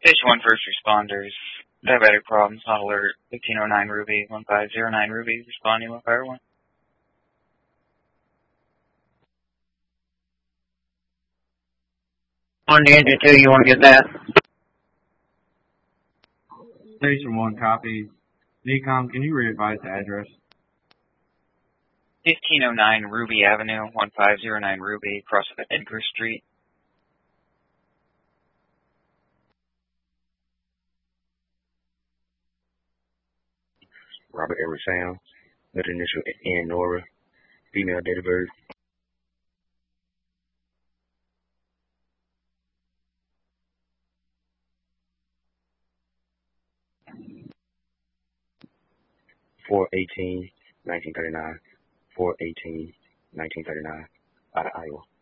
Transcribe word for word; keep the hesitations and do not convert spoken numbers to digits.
Station one first responders. Diabetic problems, hot alert. fifteen oh nine Ruby, one five zero nine Ruby, responding with fire one. On the engine two, you want to get that? Station one, copy. Necom, can you re-advise the address? fifteen oh nine Ruby Avenue, one five zero nine Ruby, across with Edgar Street. Robert Edward Sam, middle initial N Nora, female date of birth. four eighteen nineteen thirty-nine, four eighteen nineteen thirty-nine, out of Iowa.